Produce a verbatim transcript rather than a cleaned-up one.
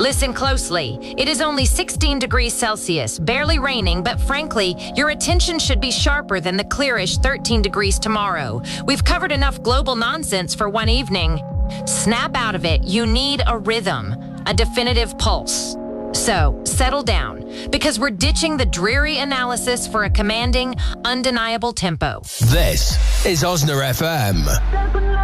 Listen closely. It is only sixteen degrees Celsius, barely raining, but frankly, your attention should be sharper than the clearish thirteen degrees tomorrow. We've covered enough global nonsense for one evening. Snap out of it. You need a rhythm, a definitive pulse. So, settle down, because we're ditching the dreary analysis for a commanding, undeniable tempo. This is Osna F M.